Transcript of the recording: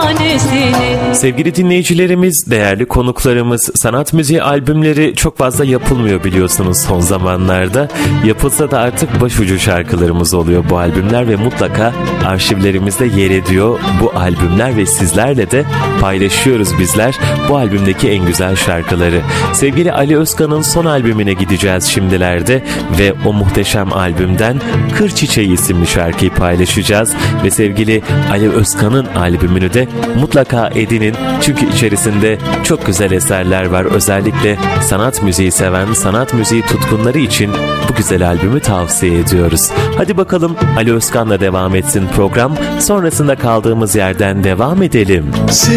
tanesini. Sevgili dinleyicilerimiz, değerli konuklarımız, sanat müziği albümleri çok fazla yapılmıyor biliyorsunuz son zamanlarda. Yapılsa da artık başucu şarkılarımız oluyor bu albümler ve mutlaka arşivlerimizde yer ediyor bu albümler ve sizlerle de paylaşıyoruz bizler bu albümdeki en güzel şarkıları. Sevgili Ali Özkan'ın son albümüne gideceğiz şimdilerde ve o muhteşem albümden Kır Çiçeği isimli şarkıyı paylaşacağız ve sevgili Ali Özkan'ın albümünü de mutlaka edinin çünkü içerisinde çok güzel eserler var. Özellikle sanat müziği seven, sanat müziği tutkunları için bu güzel albümü tavsiye ediyoruz. Hadi bakalım Ali Özkan'la devam etsin program. Sonrasında kaldığımız yerden devam edelim.